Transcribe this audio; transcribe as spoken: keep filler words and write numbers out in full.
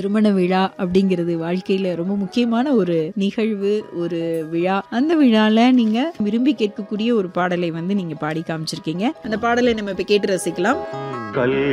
திருமண விழா அப்படிங்கிறது வாழ்க்கையில ரொம்ப முக்கியமான ஒரு நிகழ்வு, ஒரு விழா. அந்த விழால நீங்க விரும்பி கேட்கக்கூடிய ஒரு பாடலை வந்து நீங்க பாடி காமிச்சிருக்கீங்க. அந்த பாடலை நம்ம இப்ப கேட்டு ரசிக்கலாம்.